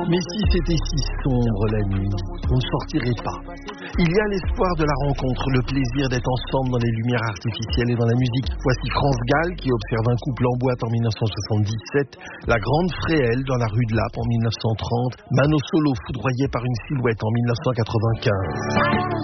Mais si c'était si sombre la nuit, on ne sortirait pas. Il y a l'espoir de la rencontre, le plaisir d'être ensemble dans les lumières artificielles et dans la musique. Voici France Gall qui observe un couple en boîte en 1977, la Grande Fréhel dans la rue de Lappe en 1930, Mano Solo foudroyé par une silhouette en 1995.